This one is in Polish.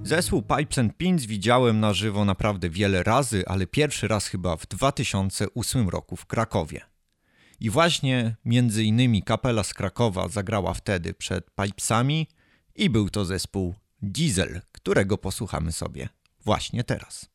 Zespół Pipes and Pins widziałem na żywo naprawdę wiele razy, ale pierwszy raz chyba w 2008 roku w Krakowie. I właśnie między innymi kapela z Krakowa zagrała wtedy przed Pipesami i był to zespół Diesel, którego posłuchamy sobie właśnie teraz.